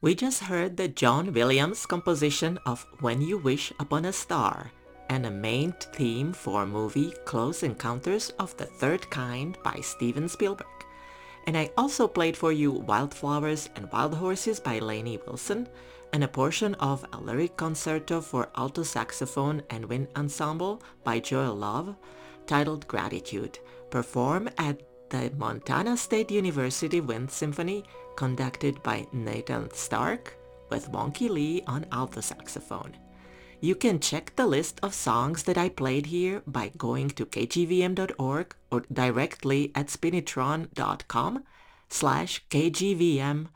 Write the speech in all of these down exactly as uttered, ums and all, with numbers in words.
We just heard the John Williams composition of When You Wish Upon a Star, and a main theme for movie Close Encounters of the Third Kind by Steven Spielberg. And I also played for you Wildflowers and Wild Horses by Lainey Wilson, and a portion of a lyric concerto for alto saxophone and wind ensemble by Joel Love, titled Gratitude, performed at the Montana State University Wind Symphony, conducted by Nathan Stark, with Wonky Lee on alto saxophone. You can check the list of songs that I played here by going to k g v m dot org or directly at spinitron.com slash kgvm.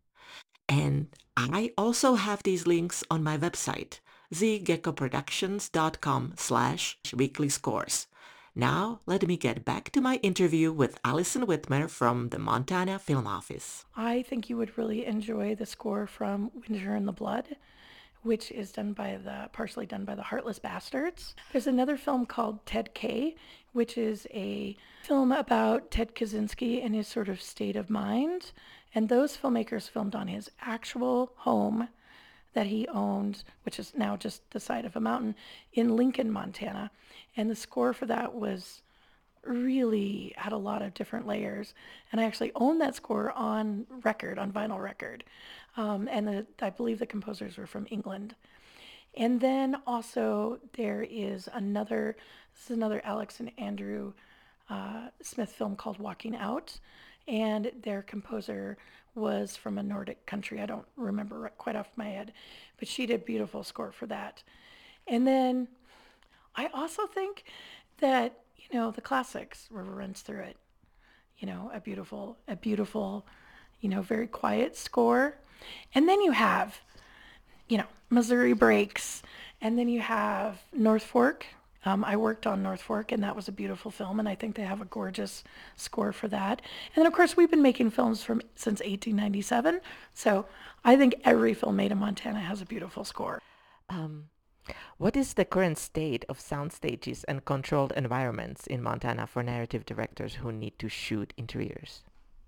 And I also have these links on my website, z gecko productions dot com slash weekly scores. Now, let me get back to my interview with Alison Whitmer from the Montana Film Office. I think you would really enjoy the score from Winter in the Blood, which is done by the partially done by the Heartless Bastards. There's another film called Ted K, which is a film about Ted Kaczynski and his sort of state of mind. And those filmmakers filmed on his actual home that he owned, which is now just the side of a mountain, in Lincoln, Montana. And the score for that was really had a lot of different layers. And I actually own that score on record, on vinyl record. Um, and the, I believe the composers were from England. And then also there is another, this is another Alex and Andrew uh, Smith film called Walking Out. And their composer was from a Nordic country. I don't remember quite off my head, but she did a beautiful score for that. And then I also think that, you know, the classics, River Runs Through It, you know, a beautiful, a beautiful, you know, very quiet score. And then you have, you know, Missouri Breaks, and then you have North Fork. Um, I worked on North Fork, and that was a beautiful film, and I think they have a gorgeous score for that. And then, of course, we've been making films from since eighteen ninety-seven, so I think every film made in Montana has a beautiful score. Um, what is the current state of sound stages and controlled environments in Montana for narrative directors who need to shoot interiors?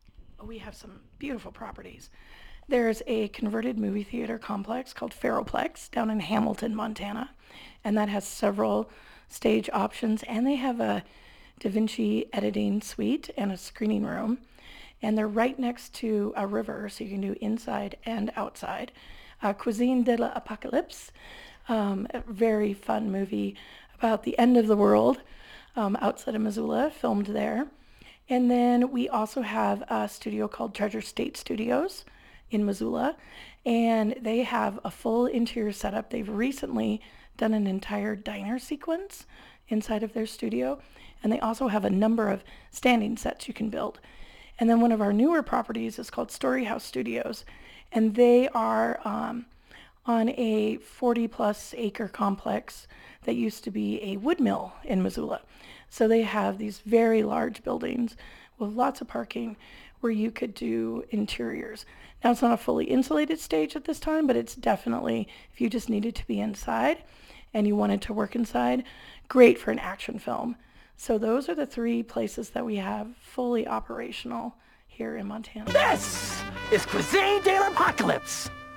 We have some beautiful properties. There's a converted movie theater complex called Ferroplex down in Hamilton, Montana, and that has several stage options, and they have a Da Vinci editing suite and a screening room, and they're right next to a river, so you can do inside and outside. Uh, Cuisine de l'Apocalypse, um, a very fun movie about the end of the world um, outside of Missoula, filmed there. And then we also have a studio called Treasure State Studios in Missoula, and they have a full interior setup. They've recently done an entire diner sequence inside of their studio, and they also have a number of standing sets you can build. And then one of our newer properties is called Story House Studios, and they are um, on a forty plus acre complex that used to be a wood mill in Missoula. So they have these very large buildings with lots of parking where you could do interiors. Now, it's not a fully insulated stage at this time, but it's definitely, if you just needed to be inside and you wanted to work inside, great for an action film. So those are the three places that we have fully operational here in Montana. This is Cuisine de l'Apocalypse.